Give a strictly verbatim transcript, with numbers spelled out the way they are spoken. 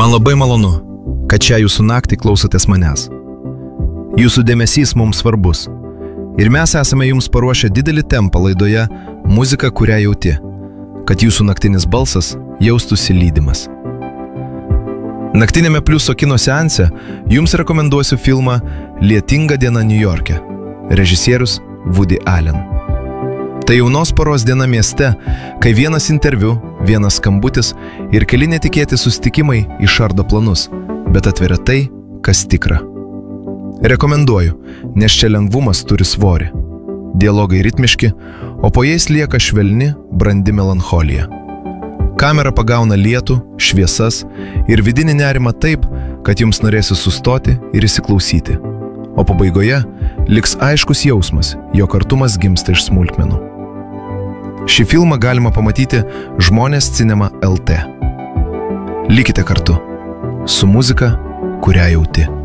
Man labai malonu, kad čia jūsų naktį klausotės manęs. Jūsų dėmesys mums svarbus. Ir mes esame jums paruošę didelį tempą laidoje Muzika, kurią jauti, kad jūsų naktinis balsas jaustųsi lydimas. Naktinėme Pliuso kino seanse jums rekomenduosiu filmą Lietinga diena Niujorke, režisierius Woody Allen. Tai jaunos poros diena mieste, kai vienas interviu, vienas skambutis ir keli netikėti susitikimai išardo planus, bet atveria tai, kas tikra. Rekomenduoju, nes čia lengvumas turi svorį. Dialogai ritmiški, o po jais lieka švelni, brandi melancholija. Kamera pagauna lietų, šviesas ir vidinį nerimą taip, kad jums norėsi sustoti ir įsiklausyti. O pabaigoje liks aiškus jausmas, jo kartumas gimsta iš smulkmenų. Šį filmą galima pamatyti Žmonės Cinema L T. Likite kartu su muzika, kurią jauti.